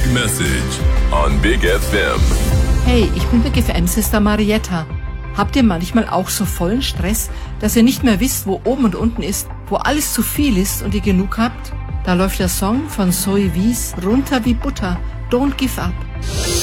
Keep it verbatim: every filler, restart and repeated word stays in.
Big Message on Big F M. Hey, ich bin Big F M-Sister Marietta. Habt ihr manchmal auch so vollen Stress, dass ihr nicht mehr wisst, wo oben und unten ist, wo alles zu viel ist und ihr genug habt? Da läuft der Song von Zoe Wies, Runter wie Butter, Don't Give Up.